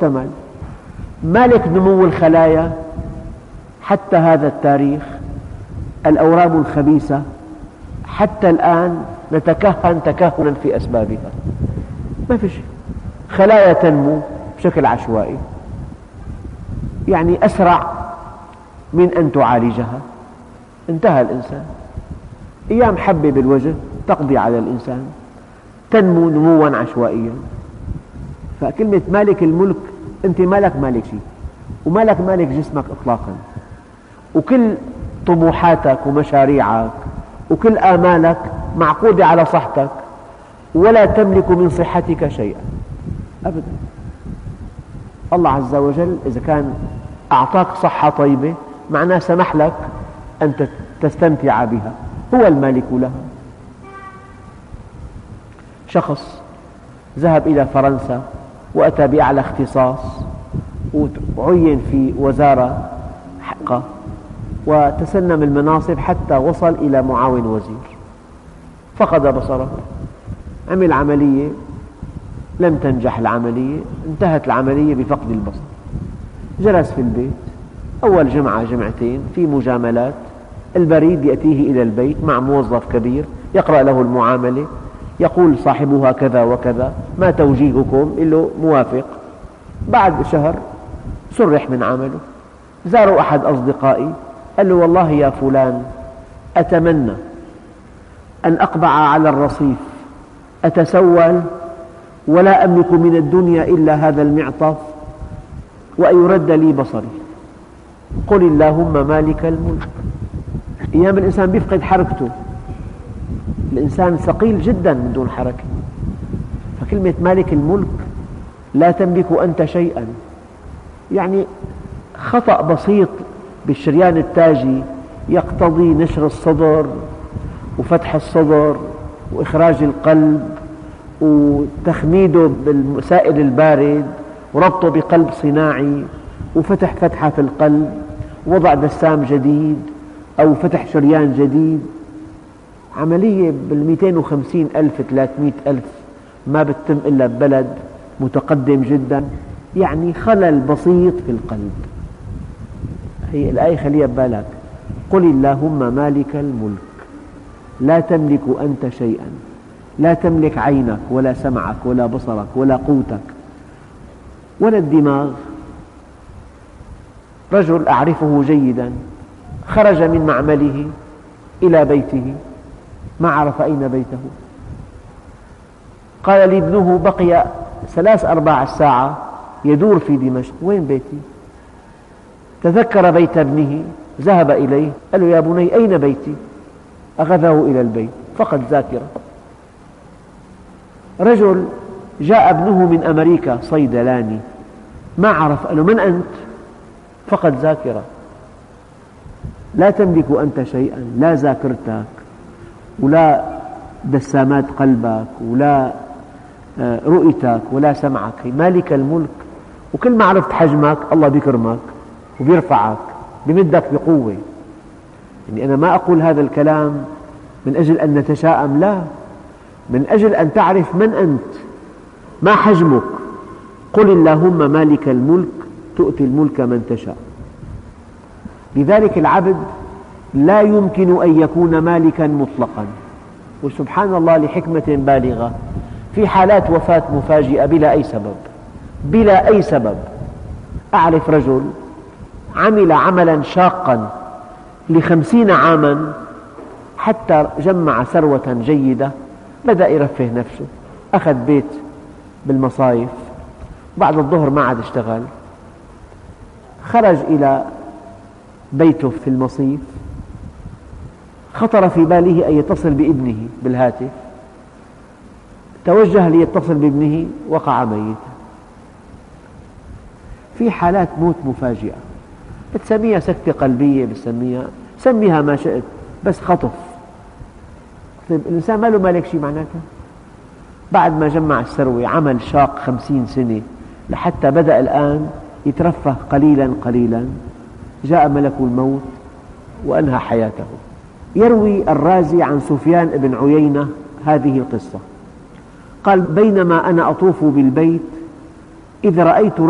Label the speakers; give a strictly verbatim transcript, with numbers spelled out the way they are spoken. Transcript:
Speaker 1: محتمل. مالك نمو الخلايا حتى هذا التاريخ، الأورام الخبيثة حتى الآن نتكهن تكهنا في أسبابها. ما في شيء، خلايا تنمو بشكل عشوائي، يعني أسرع من أن تعالجها. انتهى الإنسان. أيام حبة بالوجه تقضي على الإنسان، تنمو نموا عشوائيا. فكلمة مالك الملك، أنت مالك مالك شيء، ومالك مالك جسمك إطلاقا، وكل طموحاتك ومشاريعك وكل آمالك معقودة على صحتك، ولا تملك من صحتك شيئا أبدا. الله عز وجل إذا كان أعطاك صحة طيبة معناه سمح لك أن تستمتع بها، هو المالك لها. شخص ذهب إلى فرنسا وأتى بأعلى اختصاص وعين في وزارة حقه وتسنم المناصب حتى وصل إلى معاون وزير، فقد بصره، عمل عملية لم تنجح العملية، انتهت العملية بفقد البصر. جلس في البيت أول جمعة جمعتين في مجاملات، البريد يأتيه إلى البيت مع موظف كبير يقرأ له المعاملة، يقول صاحبها كذا وكذا، ما توجيهكم؟ يقول له موافق. بعد شهر سرح من عمله. زاروا أحد أصدقائي قال له والله يا فلان أتمنى أن أقبع على الرصيف أتسول ولا أملك من الدنيا إلا هذا المعطف وأن يرد لي بصري. قل اللهم مالك الملك. أيام الإنسان بيفقد حركته، الإنسان ثقيل جدا من دون حركة. فكلمة مالك الملك لا تملك أنت شيئا، يعني خطأ بسيط بالشريان التاجي يقتضي نشر الصدر وفتح الصدر وإخراج القلب وتخميده بالسائل البارد وربطه بقلب صناعي وفتح فتحة في القلب ووضع دسام جديد أو فتح شريان جديد. عملية بالمئتين وخمسين ألف ثلاثمئة ألف ما بتتم إلا ببلد متقدم جدا، يعني خلل بسيط في القلب. هي الآية خليها ببالك، قل اللهم مالك الملك لا تملك أنت شيئا، لا تملك عينك ولا سمعك ولا بصرك ولا قوتك ولا الدماغ. رجل أعرفه جيدا خرج من معمله إلى بيته ما عرف أين بيته، قال لي ابنه بقي ثلاث أرباع الساعة يدور في دمشق، وين بيتي؟ تذكر بيت ابنه ذهب إليه، قال له يا بني أين بيتي؟ أخذه إلى البيت، فقد ذاكرة. رجل جاء ابنه من أمريكا صيدلاني ما عرف، قال له من أنت؟ فقد ذاكرة. لا تملك أنت شيئا، لا ذاكرتك ولا دسامات قلبك ولا رؤيتك ولا سمعك، مالك الملك. وكل ما عرفت حجمك الله بيكرمك وبيرفعك بمدك بقوة. يعني أنا ما أقول هذا الكلام من أجل أن نتشاءم، لا، من أجل أن تعرف من أنت، ما حجمك. قل اللهم مالك الملك تؤتي الملك من تشاء. لذلك العبد لا يمكن أن يكون مالكا مطلقا. وسبحان الله لحكمة بالغة في حالات وفاة مفاجئة بلا أي سبب، بلا أي سبب. أعرف رجل عمل عملا شاقا لخمسين عاما حتى جمع ثروة جيدة، بدأ يرفه نفسه، أخذ بيت بالمصايف، بعد الظهر ما عاد اشتغل، خرج إلى بيته في المصيف، خطر في باله أن يتصل بابنه بالهاتف، توجه ليتصل بابنه وقع ميتا. في حالات موت مفاجئة بتسميها سكتة قلبية، بتسميها سميها ما شئت، بس خطف. طيب الإنسان ما له مالك شيء معناته؟ بعد ما جمع الثروة عمل شاق خمسين سنة لحتى بدأ الآن يترفه قليلا قليلا، جاء ملك الموت وأنهى حياته. يروي الرازي عن سفيان بن عيينة هذه القصة، قال بينما أنا أطوف بالبيت إذ رأيت